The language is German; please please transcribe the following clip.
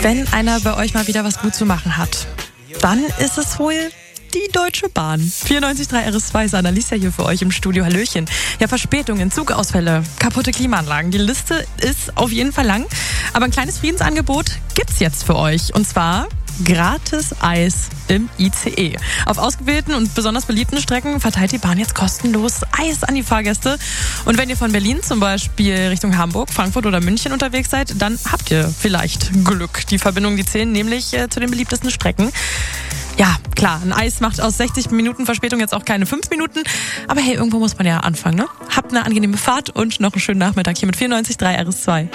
Wenn einer bei euch mal wieder was gut zu machen hat, dann ist es wohl die Deutsche Bahn. 94.3 RS2 ist Annalisa hier für euch im Studio. Hallöchen. Ja, Verspätungen, Zugausfälle, kaputte Klimaanlagen. Die Liste ist auf jeden Fall lang. Aber ein kleines Friedensangebot gibt's jetzt für euch. Und zwar gratis Eis im ICE. Auf ausgewählten und besonders beliebten Strecken verteilt die Bahn jetzt kostenlos Eis an die Fahrgäste. Und wenn ihr von Berlin zum Beispiel Richtung Hamburg, Frankfurt oder München unterwegs seid, dann habt ihr vielleicht Glück. Die Verbindungen, die zählen nämlich zu den beliebtesten Strecken. Ja, klar, ein Eis macht aus 60 Minuten Verspätung jetzt auch keine 5 Minuten. Aber hey, irgendwo muss man ja anfangen, ne? Habt eine angenehme Fahrt und noch einen schönen Nachmittag hier mit 94.3 RS2.